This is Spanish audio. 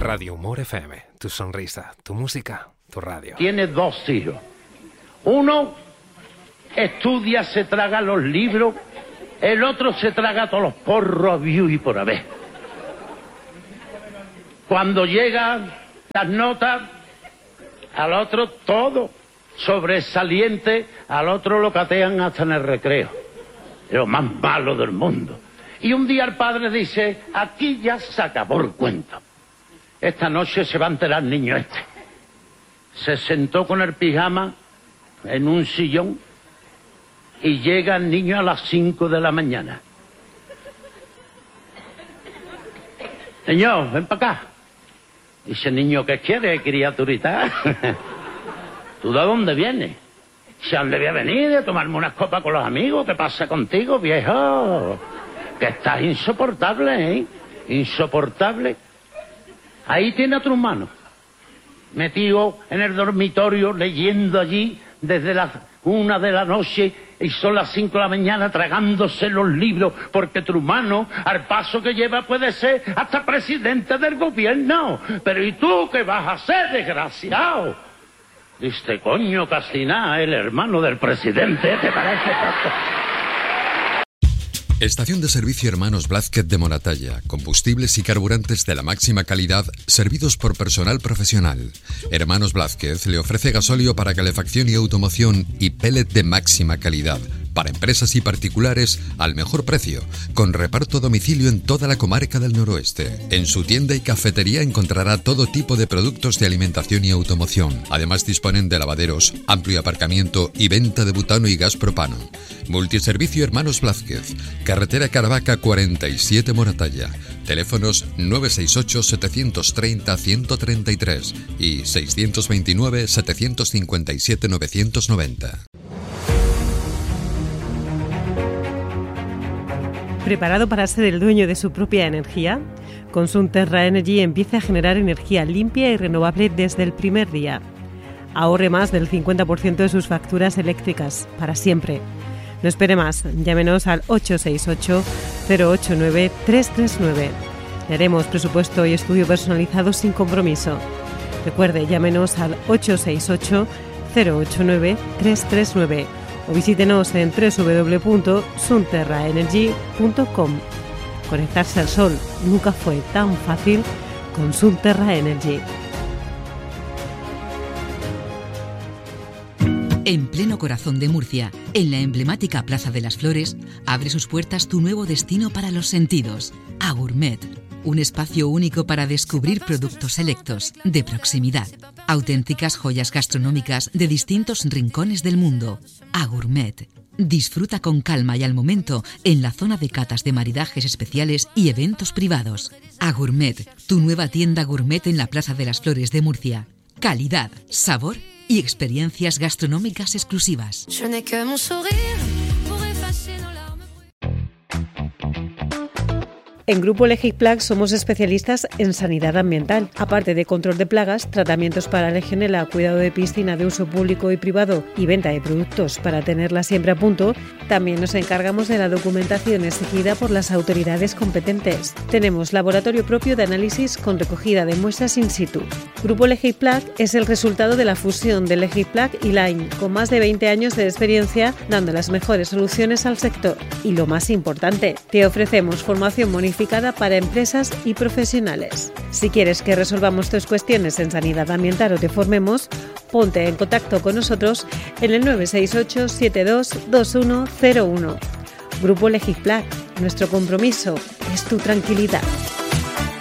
Radio Humor FM, tu sonrisa, tu música, tu radio. Tiene 2 hijos. Uno estudia, se traga los libros, el otro se traga todos los porros habidos y por haber. Cuando llegan las notas, al otro todo sobresaliente, al otro lo catean hasta en el recreo. Lo más malo del mundo. Y un día el padre dice, aquí ya se acabó el cuento. Esta noche se va a enterar el niño este. Se sentó con el pijama en un sillón y llega el niño a las 5 de la mañana. Niño, ven para acá. Dice el niño, ¿qué quiere, criaturita? ¿Tú de dónde vienes? Si a dónde voy a venir, de tomarme unas copas con los amigos. ¿Qué pasa contigo, viejo? Que estás insoportable, ¿eh? Insoportable. Ahí tiene a tu hermano, metido en el dormitorio, leyendo allí desde las 1 de la noche y son las 5 de la mañana tragándose los libros, porque tu hermano, al paso que lleva, puede ser hasta presidente del gobierno. Pero ¿y tú qué vas a hacer, desgraciado? Dice, coño, casi nada, el hermano del presidente, ¿te parece? Estación de servicio Hermanos Blázquez de Moratalla. Combustibles y carburantes de la máxima calidad, servidos por personal profesional. Hermanos Blázquez le ofrece gasóleo para calefacción y automoción y pellet de máxima calidad, para empresas y particulares al mejor precio, con reparto a domicilio en toda la comarca del noroeste. En su tienda y cafetería encontrará todo tipo de productos de alimentación y automoción. Además disponen de lavaderos, amplio aparcamiento y venta de butano y gas propano. Multiservicio Hermanos Blázquez, carretera Caravaca 47 Moratalla. Teléfonos 968-730-133 y 629-757-990. ¿Preparado para ser el dueño de su propia energía? Con Sunterra Energy empieza a generar energía limpia y renovable desde el primer día. Ahorre más del 50% de sus facturas eléctricas, para siempre. No espere más, llámenos al 868-089-339. Le haremos presupuesto y estudio personalizado sin compromiso. Recuerde, llámenos al 868-089-339 o visítenos en www.sunterraenergy.com. Conectarse al sol nunca fue tan fácil con Sunterra Energy. En pleno corazón de Murcia, en la emblemática Plaza de las Flores, abre sus puertas tu nuevo destino para los sentidos, Agourmet. Un espacio único para descubrir productos selectos, de proximidad. Auténticas joyas gastronómicas de distintos rincones del mundo. Agourmet. Disfruta con calma y al momento en la zona de catas de maridajes especiales y eventos privados. Agourmet, tu nueva tienda gourmet en la Plaza de las Flores de Murcia. Calidad, sabor y experiencias gastronómicas exclusivas. En Grupo Legiplag somos especialistas en sanidad ambiental. Aparte de control de plagas, tratamientos para legionela, cuidado de piscina de uso público y privado y venta de productos para tenerla siempre a punto, también nos encargamos de la documentación exigida por las autoridades competentes. Tenemos laboratorio propio de análisis con recogida de muestras in situ. Grupo Legiplag es el resultado de la fusión de Legiplag y Line, con más de 20 años de experiencia dando las mejores soluciones al sector. Y lo más importante, te ofrecemos formación monitorada para empresas y profesionales. Si quieres que resolvamos tus cuestiones en sanidad ambiental o te formemos, ponte en contacto con nosotros en el 968 72 2101. Grupo Legiplag, nuestro compromiso es tu tranquilidad.